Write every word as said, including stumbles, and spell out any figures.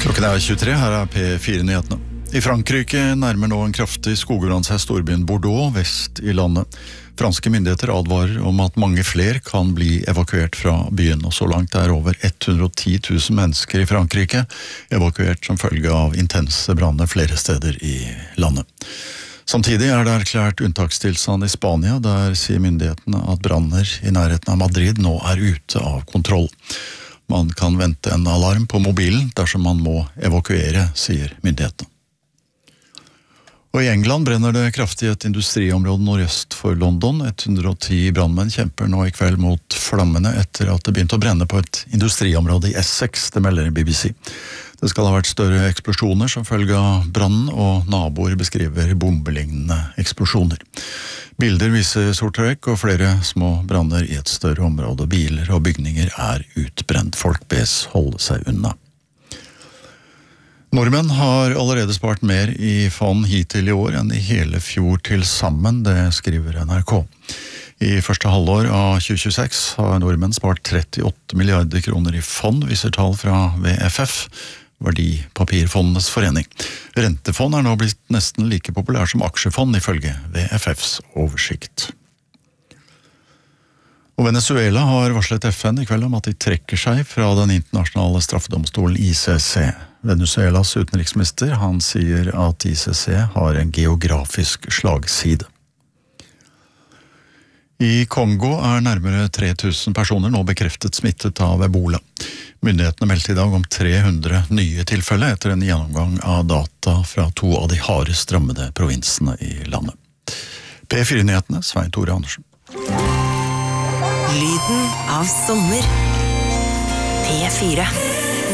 Klokken er tjuetre, her er P fire-nyhetene. I Frankrike nærmer nå en kraftig skogbrann seg storbyen Bordeaux, vest i landet. Franske myndigheter advarer om at mange flere kan bli evakuert fra byen, og så langt er over hundre og ti tusen mennesker i Frankrike evakuert som følge av intense branner flere steder i landet. Samtidig er det erklært unntakstilstand i Spania, der sier myndighetene at branner i nærheten av Madrid nå er ute av kontroll. Man kan vente en alarm på mobilen dersom man må evakuere, sier myndighetene. Og i England brenner det kraftig et industriområde nordøst for London. hundre og ti brannmenn kjemper nå i kveld mot flammene etter at det begynte å brenne på et industriområde i Essex, det melder B B C. Det skal ha vært større eksplosjoner som følge av brannen, og naboer beskriver bombelignende eksplosjoner. Bilder viser sort røyk og flere små branner i et større område. Biler og bygninger er utbrent. Folk bes holde seg unna. Nordmenn har allerede spart mer i fond hittil i år enn i hele fjor til sammen, det skriver N R K. I første halvår av tjue tjueseks har nordmenn spart trettiåtte milliarder kroner i fond, viser tall fra V F F, Verdipapirfondenes forening. Rentefond er nå blitt nesten like populær som aksjefond, ifølge V F Fs oversikt. Og Venezuela har varslet F N i kveld om at de trekker seg fra den internasjonale straffedomstolen I C C. Venezuelas utenriksminister, han sier at I C C har en geografisk slagside. I Kongo er nærmere tre tusen personer nå bekreftet smittet av ebola. Myndighetene meldte i dag om tre hundre nye tilfeller etter en gjennomgang av data fra to av de hardest rammede provinsene i landet. P fire-nyhetene, Svein Tore Andersen. Lyden av sommer. P fire.